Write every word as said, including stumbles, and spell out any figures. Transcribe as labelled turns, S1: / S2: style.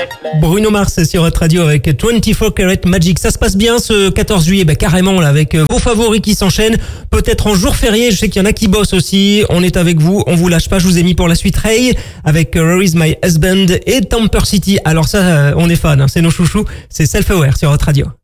S1: Bruno Mars sur Hot Radio avec vingt-quatre Karat Magic. Ça se passe bien ce quatorze juillet, bah carrément là, avec vos favoris qui s'enchaînent. Peut-être en jour férié, je sais qu'il y en a qui bossent aussi. On est avec vous, on vous lâche pas. Je vous ai mis pour la suite Ray avec Where Is My Husband et Temper City. Alors ça, on est fan, hein, c'est nos chouchous. C'est Self Aware sur Hot Radio.